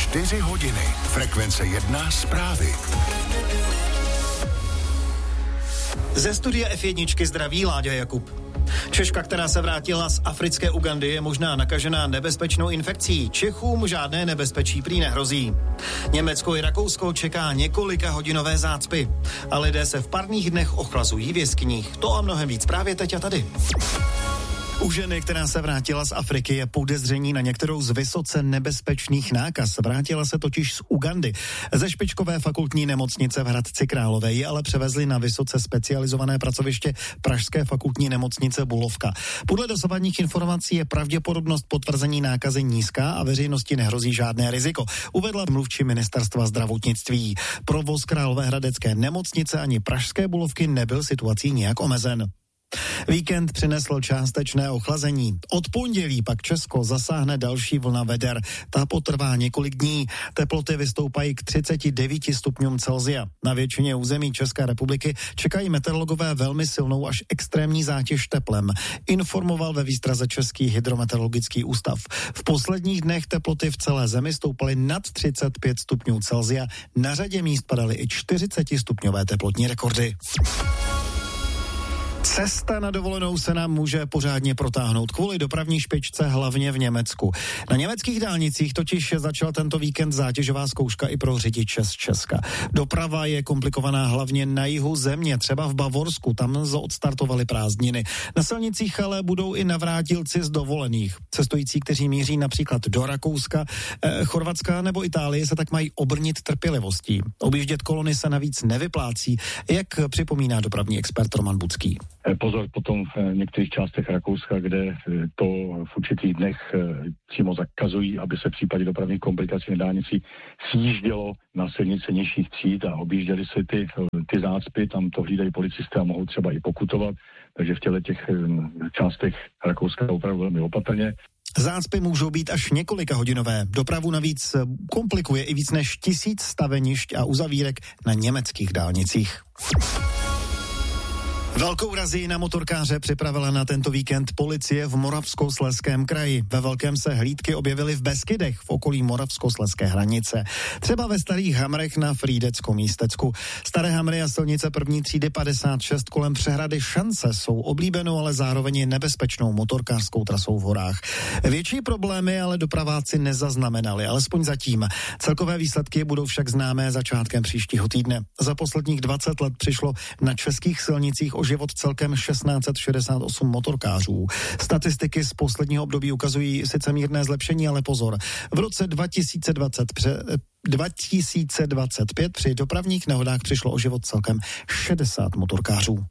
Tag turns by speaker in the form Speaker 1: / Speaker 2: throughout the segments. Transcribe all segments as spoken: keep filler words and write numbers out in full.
Speaker 1: Čtyři hodiny. Frekvence jedna zprávy.
Speaker 2: Ze studia F jedna zdraví Láďa Jakub. Češka, která se vrátila z africké Ugandy, je možná nakažená nebezpečnou infekcí. Čechům žádné nebezpečí prý nehrozí. Německo i Rakousko čeká několika hodinové zácpy. A lidé se v parních dnech ochlazují v jeskyních. To a mnohem víc právě teď a tady. U ženy, která se vrátila z Afriky, je podezření na některou z vysoce nebezpečných nákaz. Vrátila se totiž z Ugandy. Ze špičkové fakultní nemocnice v Hradci Králové ji ale převezli na vysoce specializované pracoviště Pražské fakultní nemocnice Bulovka. Podle dosavadních informací je pravděpodobnost potvrzení nákazy nízká a veřejnosti nehrozí žádné riziko, uvedla mluvčí ministerstva zdravotnictví. Provoz Královéhradecké nemocnice ani Pražské Bulovky nebyl situací nijak omezen. Víkend přinesl částečné ochlazení. Od pondělí pak Česko zasáhne další vlna veder. Ta potrvá několik dní. Teploty vystoupají k třicet devět stupňům Celsia. Na většině území České republiky čekají meteorologové velmi silnou až extrémní zátěž teplem, informoval ve výstraze Český hydrometeorologický ústav. V posledních dnech teploty v celé zemi stoupaly nad třicet pět stupňů Celsia. Na řadě míst padaly i čtyřicet stupňové teplotní rekordy. Cesta na dovolenou se nám může pořádně protáhnout kvůli dopravní špičce hlavně v Německu. Na německých dálnicích totiž začala tento víkend zátěžová zkouška i pro řidiče z Česka. Doprava je komplikovaná hlavně na jihu země, třeba v Bavorsku, tam odstartovaly prázdniny. Na silnicích ale budou i navrátilci z dovolených. Cestující, kteří míří například do Rakouska, eh, Chorvatska nebo Itálie, se tak mají obrnit trpělivostí. Objíždět kolony se navíc nevyplácí, jak připomíná dopravní expert Roman Bucký.
Speaker 3: Pozor potom v některých částech Rakouska, kde to v určitých dnech přímo zakazují, aby se v případě dopravních komplikací na dálnici sjíždělo na silnice nižších tříd a objížděli se ty, ty zácpy, tam to hlídají policisté a mohou třeba i pokutovat, takže v těle těch částech Rakouska opravdu velmi opatrně.
Speaker 2: Zácpy můžou být až několika hodinové. Dopravu navíc komplikuje i víc než tisíc stavenišť a uzavírek na německých dálnicích. Velkou razii na motorkáře připravila na tento víkend policie v Moravskoslezském kraji. Ve velkém se hlídky objevily v Beskydech v okolí moravskoslezské hranice. Třeba ve starých hamrech na Frýdecko-Místecku. Staré hamry a silnice první třídy padesát šest kolem přehrady Šance jsou oblíbenou, ale zároveň i nebezpečnou motorkářskou trasou v horách. Větší problémy ale dopraváci nezaznamenali, alespoň zatím. Celkové výsledky budou však známé začátkem příštího týdne. Za posledních dvacet let přišlo na českých silnicích o život celkem šestnáct set šedesát osm motorkářů. Statistiky z posledního období ukazují sice mírné zlepšení, ale pozor. V roce dva tisíce dvacet pře- dva tisíce dvacet pět při dopravních nehodách přišlo o život celkem šedesát motorkářů.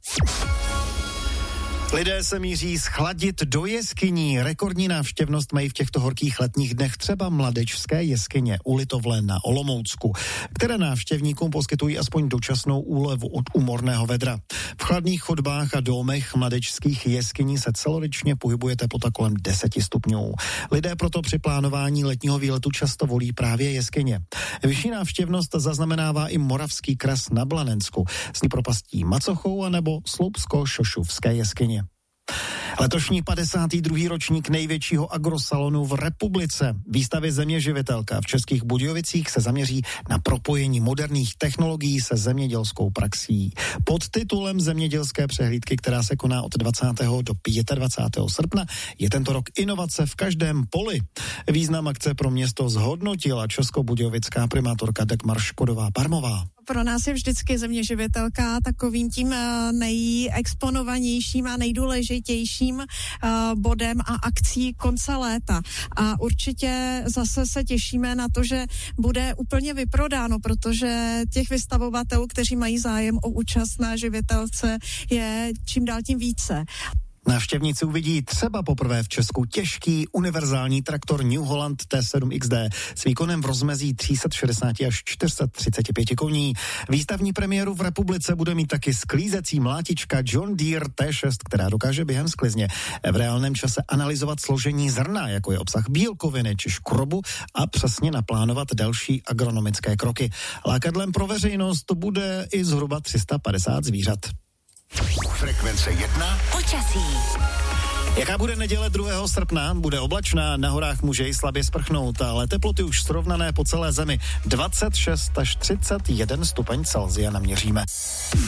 Speaker 2: Lidé se míří schladit do jeskyní. Rekordní návštěvnost mají v těchto horkých letních dnech třeba Mladečské jeskyně u Litovle na Olomoucku, které návštěvníkům poskytují aspoň dočasnou úlevu od úmorného vedra. V chladných chodbách a domech mladečských jeskyní se celoročně pohybuje teplota kolem deset stupňů. Lidé proto při plánování letního výletu často volí právě jeskyně. Vyšší návštěvnost zaznamenává i Moravský kras na Blanensku s propastí Macochou anebo Sloupsko-Šošovské jeskyně. Letošní padesátý druhý ročník největšího agrosalonu v republice. Výstavy Zeměživitelka v Českých Budějovicích se zaměří na propojení moderních technologií se zemědělskou praxí. Pod titulem Zemědělské přehlídky, která se koná od dvacátého do dvacátého pátého srpna, je tento rok inovace v každém poli. Význam akce pro město zhodnotila českobudějovická primátorka Dagmar Škodová-Parmová.
Speaker 4: Pro nás je vždycky Zeměživitelka takovým tím nejexponovanějším a nejdůležitějším bodem a akcí konce léta. A určitě zase se těšíme na to, že bude úplně vyprodáno, protože těch vystavovatelů, kteří mají zájem o účast na živitelce, je čím dál tím více.
Speaker 2: Návštěvníci uvidí třeba poprvé v Česku těžký univerzální traktor New Holland T sedm X D s výkonem v rozmezí tři sta šedesát až čtyři sta třicet pět koní. Výstavní premiéru v republice bude mít taky sklízecí mlátička John Deere T šest, která dokáže během sklizně v reálném čase analyzovat složení zrna, jako je obsah bílkoviny či škrobu, a přesně naplánovat další agronomické kroky. Lákadlem pro veřejnost bude i zhruba tři sta padesát zvířat.
Speaker 1: Frekvence jedna.
Speaker 5: Počasí.
Speaker 2: Jaká bude neděle druhého srpna? Bude oblačná, na horách může i slabě sprchnout, ale teploty už srovnané po celé zemi. dvacet šest až třicet jeden stupeň Celsia naměříme.